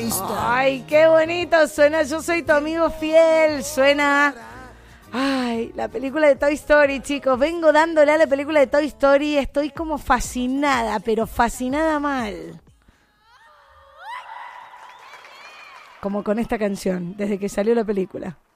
Ay, qué bonito suena. Yo soy tu amigo fiel. Suena... Ay, la película de Toy Story, chicos. Vengo dándole a la película de Toy Story. Estoy como fascinada, pero fascinada mal. Como con esta canción, desde que salió la película.